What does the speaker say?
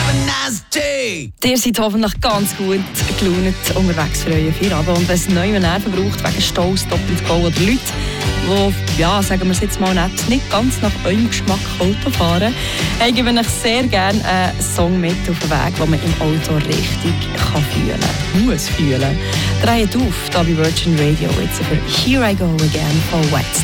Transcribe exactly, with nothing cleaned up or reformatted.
Ihr seid hoffentlich ganz gut gelaunt unterwegs für euren Feierabend. Und wenn es neue Nerven braucht, wegen Staus, Doppelt-Go oder Leute, die, ja, sagen wir es jetzt mal nett, nicht ganz nach eurem Geschmack Auto fahren, ich gebe euch sehr gerne einen Song mit auf den Weg, den man im Auto richtig kann fühlen kann. Muss fühlen. Dreht auf, da bei Virgin Radio, jetzt für Here I Go Again von Wet.